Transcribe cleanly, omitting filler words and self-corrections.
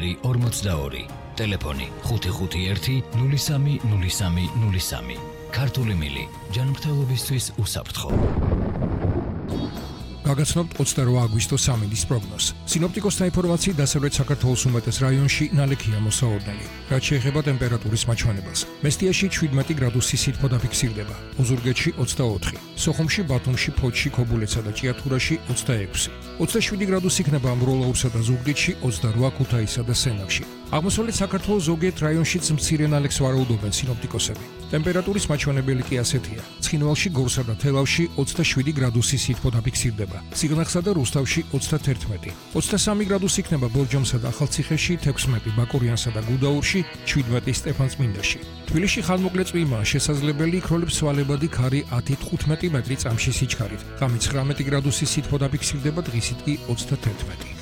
42. ტელეფონი 551 030303. ქართული მილი ჯანმრთელობისთვის უსაფრთხო. გაგაცნობთ 28 აგვისტოს სამინდის პროგნოზს. სინოპტიკოსთა ინფორმაციით დასავლეთ საქართველოს უმეტეს რაიონში ნალექია მოსაოდნელი. რაც შეეხება ტემპერატურის მაჩვენებელს. მესტიაში 17 გრადუსი სითბო დაფიქსირდება, ოზურგეთში 24, სოხუმში, ბათუმში, ფოთში, ქობულეთსა და ჭიათურაში 26. 27 გრადუსი იქნება მროლაურსა და ზუგდიდში, 28 ქუთაისსა და სენაკში. აღმოსავლეთ საქართველოს ზოგიერთ რაიონშიც მცირე ნალექს ვარაუდობენ სინოპტიკოსები. ტემპერატურის მაჩვენებელი კი ასეთია. ცხინვალში, გორსა და თელავში 27 გრადუსი სითბო დაფიქსირდება. სიღნაღსა და რუსთავში 31, 23 გრადუსი იქნება ბორჯომსა და ახალციხეში, 16 ბაკურიანსა და გუდაურში, 17 სტეფანწმინდაში. თბილისში ხანმოკლე წვიმაა შესაძლებელი, იქროლებს სვალებადი ქარი 10-15 მეტრი წამში სიჩქარით. ღამით 19 გრადუსი სითბო დაფიქსირდება, დღისით კი 31.